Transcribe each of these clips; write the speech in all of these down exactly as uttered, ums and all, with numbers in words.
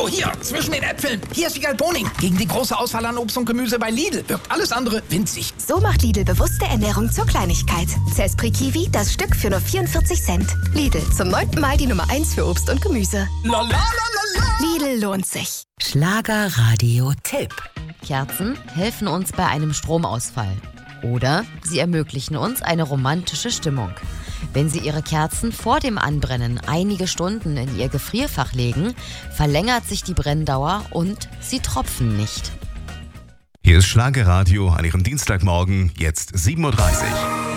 So, hier, zwischen den Äpfeln. Hier ist Wiegald Boning. Gegen die große Auswahl an Obst und Gemüse bei Lidl wirkt alles andere winzig. So macht Lidl bewusste Ernährung zur Kleinigkeit. Zespri Kiwi, das Stück für nur vierundvierzig Cent. Lidl, zum neunten Mal die Nummer eins für Obst und Gemüse. La, la, la, la, la. Lidl lohnt sich. Schlagerradio-Tipp. Kerzen helfen uns bei einem Stromausfall. Oder sie ermöglichen uns eine romantische Stimmung. Wenn Sie Ihre Kerzen vor dem Anbrennen einige Stunden in Ihr Gefrierfach legen, verlängert sich die Brenndauer und sie tropfen nicht. Hier ist Schlagerradio an Ihrem Dienstagmorgen, jetzt sieben Uhr dreißig.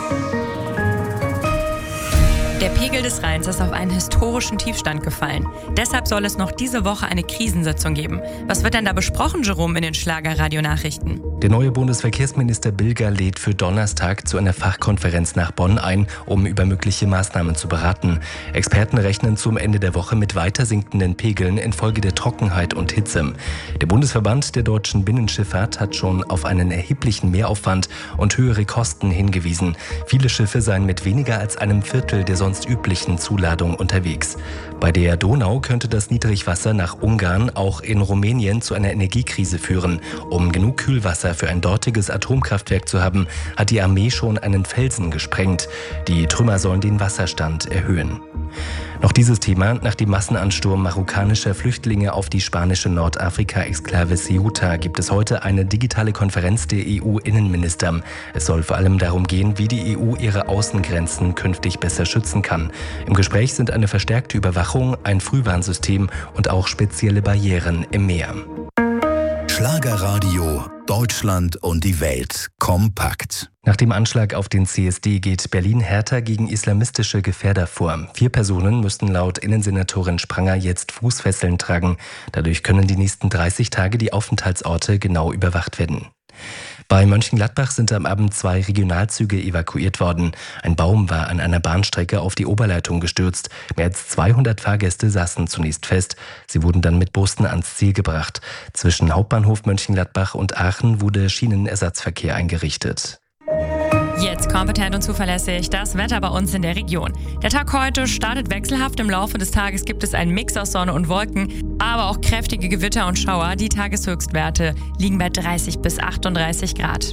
Der Pegel des Rheins ist auf einen historischen Tiefstand gefallen. Deshalb soll es noch diese Woche eine Krisensitzung geben. Was wird denn da besprochen, Jerome, in den Schlager-Radio-Nachrichten? Der neue Bundesverkehrsminister Bilger lädt für Donnerstag zu einer Fachkonferenz nach Bonn ein, um über mögliche Maßnahmen zu beraten. Experten rechnen zum Ende der Woche mit weiter sinkenden Pegeln infolge der Trockenheit und Hitze. Der Bundesverband der deutschen Binnenschifffahrt hat schon auf einen erheblichen Mehraufwand und höhere Kosten hingewiesen. Viele Schiffe seien mit weniger als einem Viertel der sonst üblichen Zuladung unterwegs. Bei der Donau könnte das Niedrigwasser nach Ungarn auch in Rumänien zu einer Energiekrise führen. Um genug Kühlwasser für ein dortiges Atomkraftwerk zu haben, hat die Armee schon einen Felsen gesprengt. Die Trümmer sollen den Wasserstand erhöhen. Noch dieses Thema: Nach dem Massenansturm marokkanischer Flüchtlinge auf die spanische Nordafrika-Exklave Ceuta gibt es heute eine digitale Konferenz der E U-Innenminister. Es soll vor allem darum gehen, wie die E U ihre Außengrenzen künftig besser schützen kann. Im Gespräch sind eine verstärkte Überwachung, ein Frühwarnsystem und auch spezielle Barrieren im Meer. Schlagerradio, Deutschland und die Welt kompakt. Nach dem Anschlag auf den C S D geht Berlin härter gegen islamistische Gefährder vor. Vier Personen müssten laut Innensenatorin Spranger jetzt Fußfesseln tragen. Dadurch können die nächsten dreißig Tage die Aufenthaltsorte genau überwacht werden. Bei Mönchengladbach sind am Abend zwei Regionalzüge evakuiert worden. Ein Baum war an einer Bahnstrecke auf die Oberleitung gestürzt. Mehr als zweihundert Fahrgäste saßen zunächst fest. Sie wurden dann mit Bussen ans Ziel gebracht. Zwischen Hauptbahnhof Mönchengladbach und Aachen wurde Schienenersatzverkehr eingerichtet. Jetzt kompetent und zuverlässig das Wetter bei uns in der Region. Der Tag heute startet wechselhaft. Im Laufe des Tages gibt es einen Mix aus Sonne und Wolken, aber auch kräftige Gewitter und Schauer. Die Tageshöchstwerte liegen bei dreißig bis achtunddreißig Grad.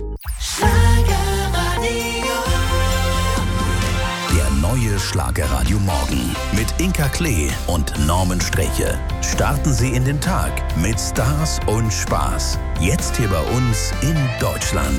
Der neue Schlagerradio Morgen mit Inka Klee und Norman Streche. Starten Sie in den Tag mit Stars und Spaß. Jetzt hier bei uns in Deutschland.